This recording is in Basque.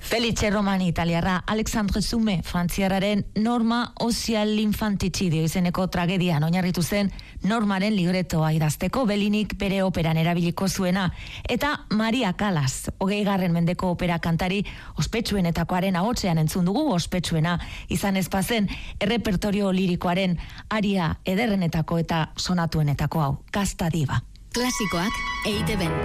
Felice Romani italiarra, Alexandre Sume frantziarraren Norma Osial Infanticidio izeneko tragedian oinarritu zen Normaren libretoa idazteko Bellinik bere operan erabiliko zuena, eta Maria Callas, 20. mendeko opera kantari ospetsuenetakoaren ahotsean entzun dugu, ospetsuena izan ez bazen errepertorio lirikoaren aria ederrenetako eta sonatuenetako hau, Gazta Diba. Klasikoak EITB-n.